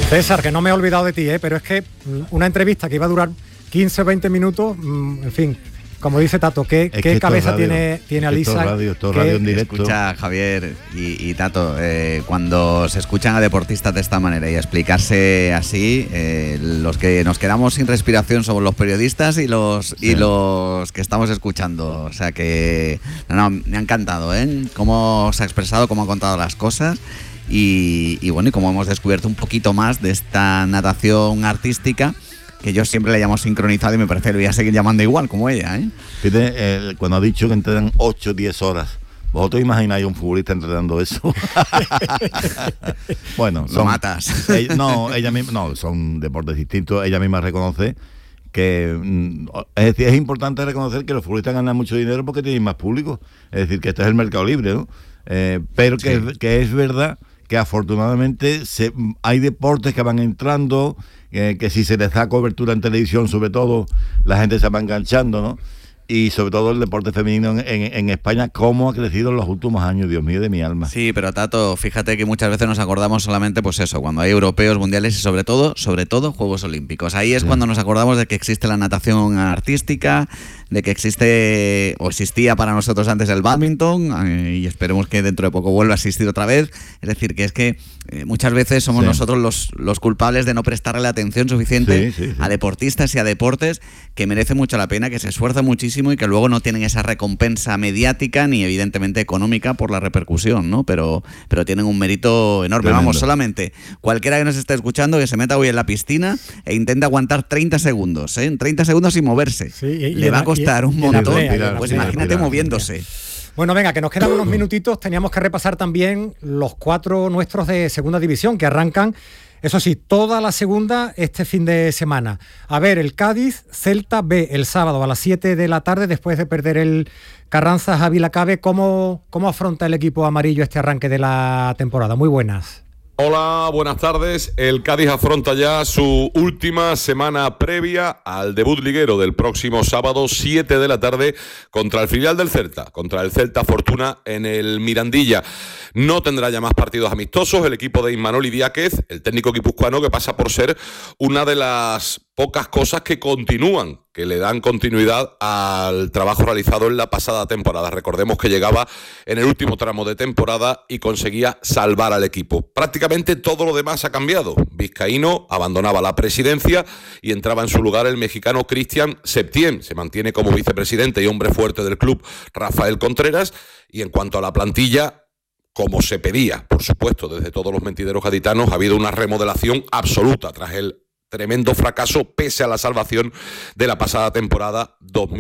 César, que no me he olvidado de ti, pero es que una entrevista que iba a durar 15 o 20 minutos, en fin, como dice Tato, ¿qué cabeza tiene Alisa? Esto radio en directo. Escucha, Javier y Tato, cuando se escuchan a deportistas de esta manera y explicarse así, los que nos quedamos sin respiración somos los periodistas y los que estamos escuchando. O sea que me ha encantado, cómo se ha expresado, cómo ha contado las cosas. Y bueno, y como hemos descubierto un poquito más de esta natación artística, que yo siempre le llamo sincronizado y me parece que lo voy a seguir llamando igual como ella, Fíjate, cuando ha dicho que entrenan 8 o 10 horas, ¿vosotros imagináis un futbolista entrenando eso? Bueno, lo matas. Ella misma, son deportes distintos. Ella misma reconoce que es decir, es importante reconocer que los futbolistas ganan mucho dinero porque tienen más público. Es decir, que esto es el mercado libre, ¿no? Pero que es verdad que afortunadamente hay deportes que van entrando, que si se les da cobertura en televisión, sobre todo, la gente se va enganchando, ¿no? Y sobre todo el deporte femenino en España, cómo ha crecido en los últimos años, Dios mío de mi alma. Sí, pero Tato, fíjate que muchas veces nos acordamos solamente, pues eso, cuando hay europeos, mundiales y sobre todo Juegos Olímpicos. Ahí es cuando nos acordamos de que existe la natación artística, de que existe o existía para nosotros antes el bádminton, y esperemos que dentro de poco vuelva a existir otra vez. Es decir, que es que muchas veces somos nosotros los culpables de no prestarle la atención suficiente a deportistas y a deportes que merecen mucho la pena, que se esfuerzan muchísimo y que luego no tienen esa recompensa mediática ni evidentemente económica por la repercusión, ¿no? Pero tienen un mérito enorme. Tremendo. Vamos, solamente cualquiera que nos esté escuchando que se meta hoy en la piscina e intente aguantar 30 segundos, 30 segundos sin moverse. Le va a costar un montón. Pues imagínate moviéndose. Bueno, venga, que nos quedan unos minutitos. Teníamos que repasar también los 4 nuestros de segunda división que arrancan, eso sí, toda la segunda este fin de semana. A ver, el Cádiz, Celta B, el sábado a las 7 de la tarde, después de perder el Carranza Ávila Cabe. ¿Cómo afronta el equipo amarillo este arranque de la temporada? Muy buenas. Hola, buenas tardes. El Cádiz afronta ya su última semana previa al debut liguero del próximo sábado, 7 de la tarde, contra el filial del Celta, contra el Celta Fortuna en el Mirandilla. No tendrá ya más partidos amistosos el equipo de Imanol Diáquez, el técnico guipuzcoano, que pasa por ser una de las pocas cosas que continúan, que le dan continuidad al trabajo realizado en la pasada temporada. Recordemos que llegaba en el último tramo de temporada y conseguía salvar al equipo. Prácticamente todo lo demás ha cambiado. Vizcaíno abandonaba la presidencia y entraba en su lugar el mexicano Cristian Septién. Se mantiene como vicepresidente y hombre fuerte del club Rafael Contreras. Y en cuanto a la plantilla, como se pedía, por supuesto, desde todos los mentideros gaditanos, ha habido una remodelación absoluta tras el tremendo fracaso pese a la salvación de la pasada temporada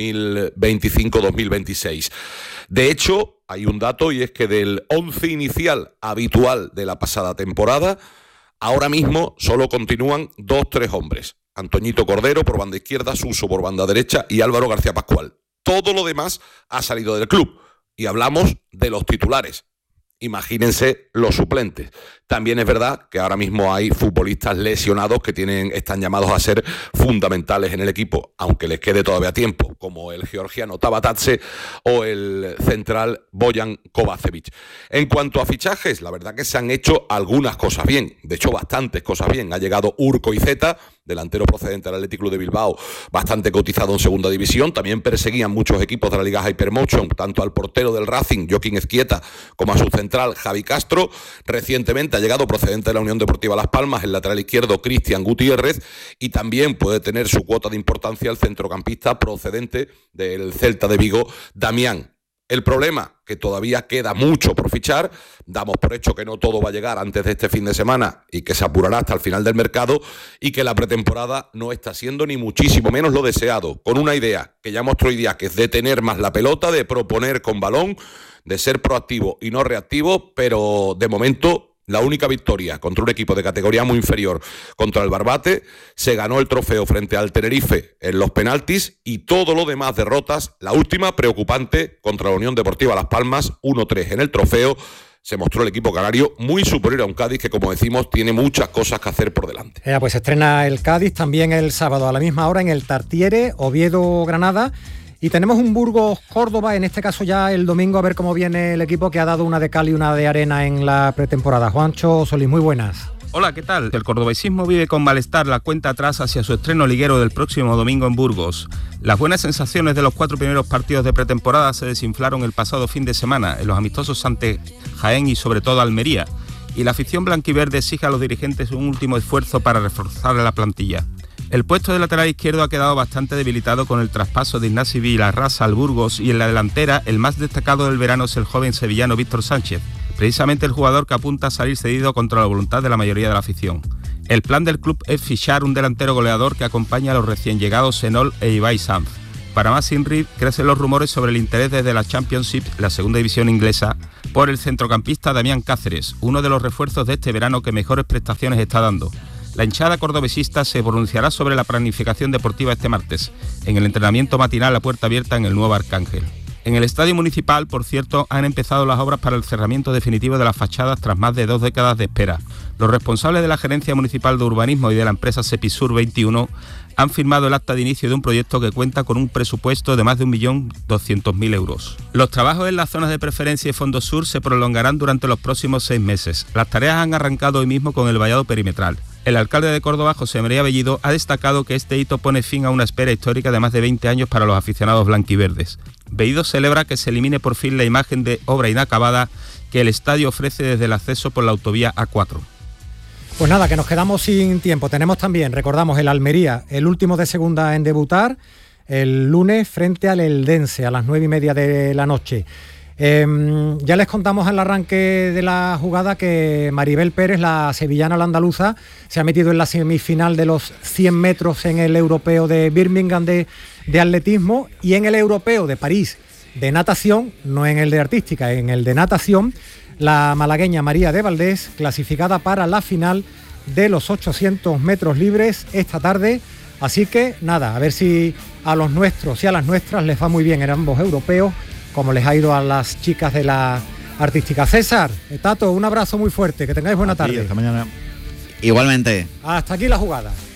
2025-2026. De hecho, hay un dato y es que del 11 inicial habitual de la pasada temporada, ahora mismo solo continúan 2-3 hombres. Antoñito Cordero por banda izquierda, Suso por banda derecha y Álvaro García Pascual. Todo lo demás ha salido del club y hablamos de los titulares. Imagínense los suplentes. También es verdad que ahora mismo hay futbolistas lesionados que están llamados a ser fundamentales en el equipo, aunque les quede todavía tiempo, como el georgiano Tabatatse o el central Bojan Kovacevic. En cuanto a fichajes, la verdad que se han hecho algunas cosas bien, de hecho bastantes cosas bien. Ha llegado Urko Izeta, delantero procedente del Athletic Club de Bilbao, bastante cotizado en segunda división. También perseguían muchos equipos de la Liga Hypermotion, tanto al portero del Racing, Joaquín Ezquieta, como a su central, Javi Castro. Recientemente ha llegado procedente de la Unión Deportiva Las Palmas el lateral izquierdo Cristian Gutiérrez, y también puede tener su cuota de importancia el centrocampista procedente del Celta de Vigo, Damián. El problema, que todavía queda mucho por fichar, damos por hecho que no todo va a llegar antes de este fin de semana y que se apurará hasta el final del mercado, y que la pretemporada no está siendo ni muchísimo menos lo deseado, con una idea que ya mostró Idiáquez de tener más la pelota, de proponer con balón, de ser proactivo y no reactivo, pero de momento la única victoria contra un equipo de categoría muy inferior, contra el Barbate, se ganó el trofeo frente al Tenerife en los penaltis, y todo lo demás derrotas, la última preocupante contra la Unión Deportiva Las Palmas, 1-3 en el trofeo. Se mostró el equipo canario muy superior a un Cádiz que, como decimos, tiene muchas cosas que hacer por delante. Pues estrena el Cádiz también el sábado a la misma hora en el Tartiere, Oviedo-Granada. Y tenemos un Burgos-Córdoba, en este caso ya el domingo, a ver cómo viene el equipo que ha dado una de cal y una de arena en la pretemporada. Juancho Solís, muy buenas. Hola, ¿qué tal? El cordobesismo vive con malestar la cuenta atrás hacia su estreno liguero del próximo domingo en Burgos. Las buenas sensaciones de los 4 primeros partidos de pretemporada se desinflaron el pasado fin de semana en los amistosos ante Jaén y sobre todo Almería, y la afición blanquiverde exige a los dirigentes un último esfuerzo para reforzar la plantilla. El puesto de lateral izquierdo ha quedado bastante debilitado con el traspaso de Ignasi Vilarrasa al Burgos, y en la delantera el más destacado del verano es el joven sevillano Víctor Sánchez, precisamente el jugador que apunta a salir cedido contra la voluntad de la mayoría de la afición. El plan del club es fichar un delantero goleador que acompañe a los recién llegados Senol e Ibai Sanz. Para más Inri, crecen los rumores sobre el interés desde la Championship, la segunda división inglesa, por el centrocampista Damián Cáceres, uno de los refuerzos de este verano que mejores prestaciones está dando. La hinchada cordobesista se pronunciará sobre la planificación deportiva este martes, en el entrenamiento matinal a puerta abierta en el Nuevo Arcángel. En el Estadio Municipal, por cierto, han empezado las obras para el cerramiento definitivo de las fachadas tras más de 2 décadas de espera. Los responsables de la Gerencia Municipal de Urbanismo y de la empresa Sepisur 21 han firmado el acta de inicio de un proyecto que cuenta con un presupuesto de más de 1.200.000 euros. Los trabajos en las zonas de preferencia y Fondo Sur se prolongarán durante los próximos 6 meses. Las tareas han arrancado hoy mismo con el vallado perimetral. El alcalde de Córdoba, José María Bellido, ha destacado que este hito pone fin a una espera histórica de más de 20 años para los aficionados blanquiverdes. Bellido celebra que se elimine por fin la imagen de obra inacabada que el estadio ofrece desde el acceso por la autovía A4. Pues nada, que nos quedamos sin tiempo. Tenemos también, recordamos, el Almería, el último de segunda en debutar, el lunes frente al Eldense a las 9:30 de la noche. Ya les contamos al arranque de la jugada que Maribel Pérez, la sevillana, la andaluza, se ha metido en la semifinal de los 100 metros en el europeo de Birmingham de atletismo, y en el europeo de París de natación, no en el de artística, en el de natación, la malagueña María de Valdés, clasificada para la final de los 800 metros libres esta tarde. Así que nada, a ver si a los nuestros y a las nuestras les va muy bien en ambos europeos, como les ha ido a las chicas de la artística. César, Tato, un abrazo muy fuerte, que tengáis buena tarde. Hasta mañana. Igualmente. Hasta aquí la jugada.